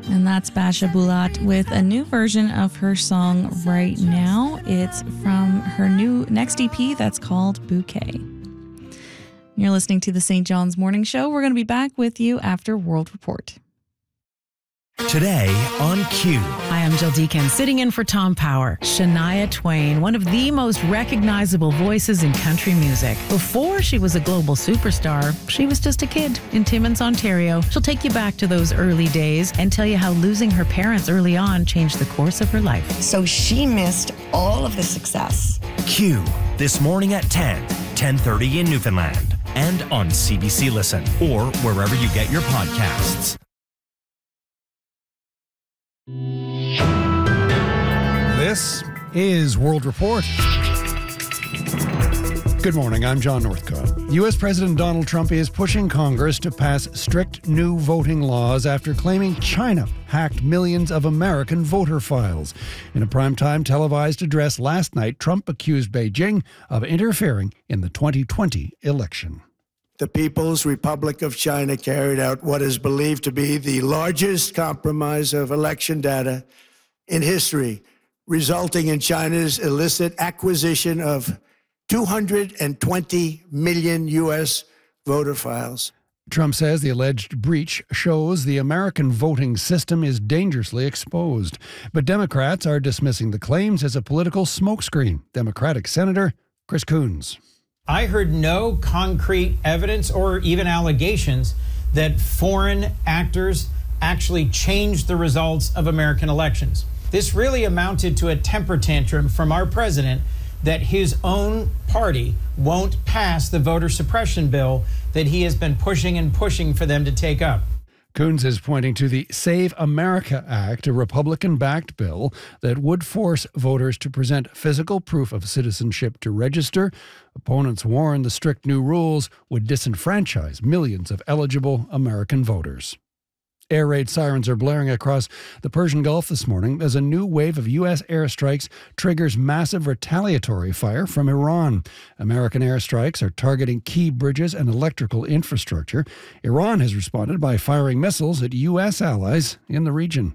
And that's Basha Bulat with a new version of her song Right Now. It's from her new next EP that's called Bouquet. You're listening to the St. John's Morning Show. We're going to be back with you after World Report. Today on Q. Hi, I'm Jill Deacon, sitting in for Tom Power. Shania Twain, one of the most recognizable voices in country music. Before she was a global superstar, she was just a kid in Timmins, Ontario. She'll take you back to those early days and tell you how losing her parents early on changed the course of her life. So she missed all of the success. Q, this morning at 10:30 in Newfoundland, and on CBC Listen, or wherever you get your podcasts. This is World Report. Good morning, I'm John Northcott. U.S. President Donald Trump is pushing Congress to pass strict new voting laws after claiming China hacked millions of American voter files. In a primetime televised address last night, Trump accused Beijing of interfering in the 2020 election. The People's Republic of China carried out what is believed to be the largest compromise of election data in history, resulting in China's illicit acquisition of 220 million U.S. voter files. Trump says the alleged breach shows the American voting system is dangerously exposed. But Democrats are dismissing the claims as a political smokescreen. Democratic Senator Chris Coons. I heard no concrete evidence or even allegations that foreign actors actually changed the results of American elections. This really amounted to a temper tantrum from our president that his own party won't pass the voter suppression bill that he has been pushing for them to take up. Coons is pointing to the Save America Act, a Republican-backed bill that would force voters to present physical proof of citizenship to register. Opponents warn the strict new rules would disenfranchise millions of eligible American voters. Air raid sirens are blaring across the Persian Gulf this morning as a new wave of U.S. airstrikes triggers massive retaliatory fire from Iran. American airstrikes are targeting key bridges and electrical infrastructure. Iran has responded by firing missiles at U.S. allies in the region.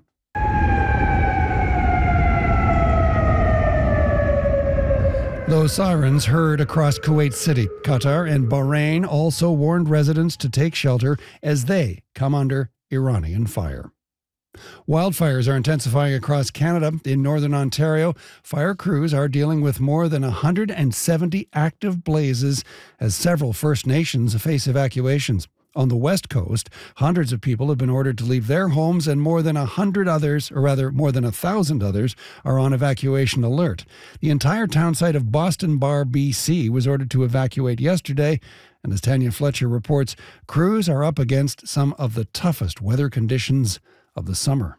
Those sirens heard across Kuwait City. Qatar and Bahrain also warned residents to take shelter as they come under Iranian fire. Wildfires are intensifying across Canada. In northern Ontario, fire crews are dealing with more than 170 active blazes as several First Nations face evacuations. On the west coast, hundreds of people have been ordered to leave their homes, and more than 100 others, or rather more than 1,000 others, are on evacuation alert. The entire townsite of Boston Bar, BC, was ordered to evacuate yesterday. And as Tanya Fletcher reports, crews are up against some of the toughest weather conditions of the summer.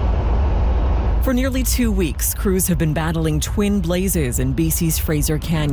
For nearly 2 weeks, crews have been battling twin blazes in BC's Fraser Canyon.